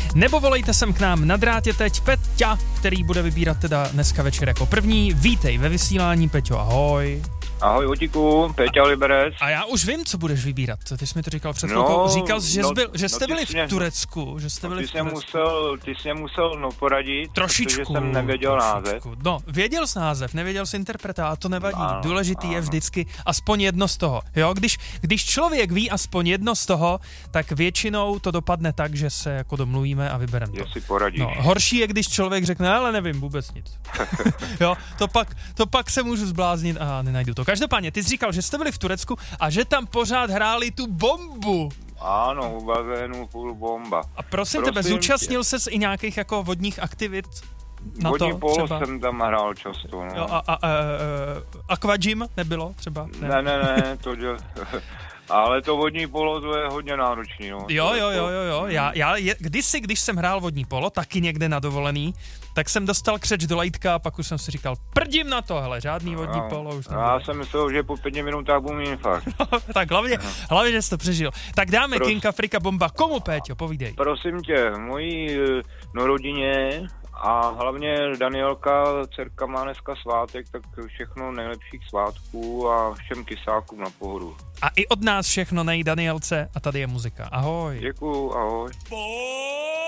nebo volejte sem k nám na drátě teď Peťa, který bude vybírat teda dneska večer jako první. Vítej ve vysílání, Peťo, ahoj. Ahoj, Otíku, Peťa Liberec. A já už vím, co budeš vybírat. Ty jsi mi to říkal před chvilkou. Říkal jsi, že jste byli v Turecku. Ty jsi mě musel poradit, trošičku, protože jsem nevěděl název. No, věděl jsi název, nevěděl jsi interpreta, a to nevadí. Ano, důležitý je vždycky aspoň jedno z toho. Jo, když člověk ví aspoň jedno z toho, tak většinou to dopadne tak, že se jako domluvíme a vybereme to. Jestli poradíš. No, horší je, když člověk řekne, ale nevím vůbec nic. Jo, to pak se můžu zbláznit a nenajdu to. Každopádně, ty jsi říkal, že jste byli v Turecku a že tam pořád hráli tu bombu. Ano, u bazénu full bomba. A prosím tebe, zúčastnil ses i nějakých jako vodních aktivit na vodní to polo třeba? jsem tam hrál často, no. Jo, aquagym nebylo třeba? Ne, to ale to vodní polo, to je hodně náročný, no. Jo. Já kdysi, když jsem hrál vodní polo, taky někde na dovolený, tak jsem dostal křeč do lejtka a pak už jsem si říkal, prdím na to, hele, žádný vodní polo už nebylo. Já jsem myslel, že po 5 minutách budu mít infarkt. Tak hlavně, že jsi to přežil. Tak dáme King Afrika bomba. Komu, Péťo, povídej. Prosím tě, mojí rodině a hlavně Danielka, dcerka má dneska svátek, tak všechno nejlepších svátků a všem kysákům na pohodu. A i od nás všechno nej Danielce a tady je muzika. Ahoj. Děkuju, ahoj.